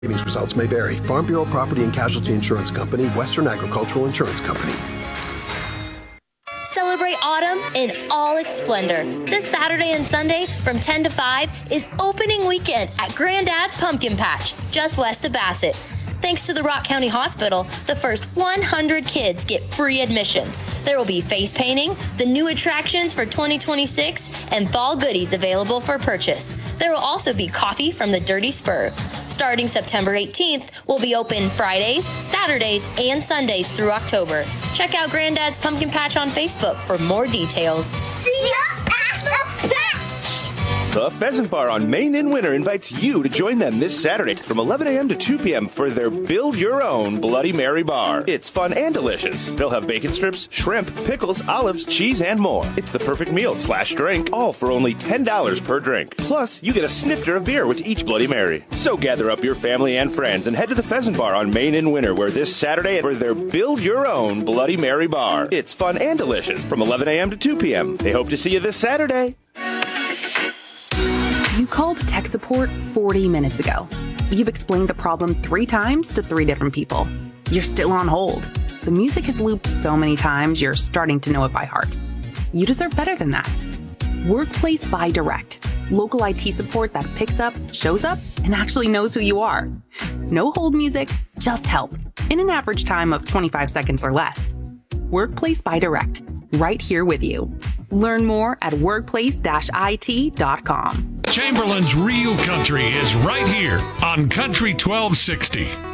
Savings results may vary. Farm Bureau Property and Casualty Insurance Company, Western Agricultural Insurance Company. Celebrate autumn in all its splendor. This Saturday and Sunday from 10 to 5 is opening weekend at Granddad's Pumpkin Patch, just west of Bassett. Thanks to the Rock County Hospital, the first 100 kids get free admission. There will be face painting, the new attractions for 2026, and fall goodies available for purchase. There will also be coffee from the Dirty Spur. Starting September 18th, we'll be open Fridays, Saturdays, and Sundays through October. Check out Granddad's Pumpkin Patch on Facebook for more details. See ya at the patch! The Pheasant Bar on Main in Winter invites you to join them this Saturday from 11 a.m. to 2 p.m. for their Build Your Own Bloody Mary Bar. It's fun and delicious. They'll have bacon strips, shrimp, pickles, olives, cheese, and more. It's the perfect meal / drink, all for only $10 per drink. Plus, you get a snifter of beer with each Bloody Mary. So gather up your family and friends and head to the Pheasant Bar on Main in Winter, where this Saturday for their Build Your Own Bloody Mary Bar. It's fun and delicious from 11 a.m. to 2 p.m. They hope to see you this Saturday. You called tech support 40 minutes ago. You've explained the problem 3 times to 3 different people. You're still on hold. The music has looped so many times, you're starting to know it by heart. You deserve better than that. Workplace by Direct. Local IT support that picks up, shows up, and actually knows who you are. No hold music, just help. In an average time of 25 seconds or less. Workplace by Direct. Right here with you. Learn more at workplace-it.com. Chamberlain's Real Country is right here on Country 1260.